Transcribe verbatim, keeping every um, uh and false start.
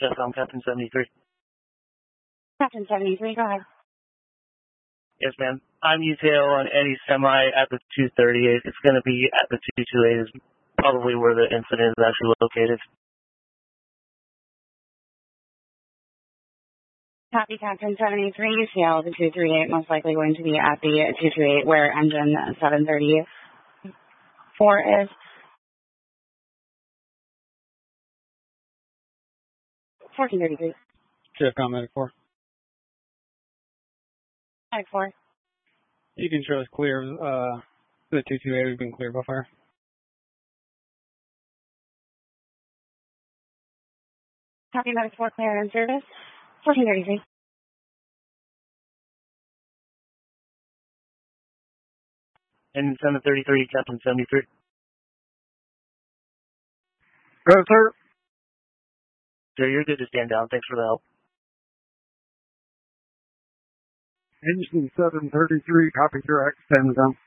Chevcom, Captain seventy-three. Captain seventy-three, go ahead. Yes, ma'am. I'm U T L on any semi at the two thirty-eight. It's going to be at the two twenty-eight is probably where the incident is actually located. Copy, Captain seventy-three, U T L, the two thirty-eight, most likely going to be at the two twenty-eight where engine seven thirty-four is. fourteen thirty-three. Chevcom Medic four. Medic four. You can show us clear, uh, the two twenty-eight has been cleared by fire. Copy, Medic four, clear and in service. fourteen thirty-three. And seven thirty-three, Captain seventy-three. Go, sir. Sir, you're good to stand down. Thanks for the help. Engine seven thirty-three, copy direct, stand down.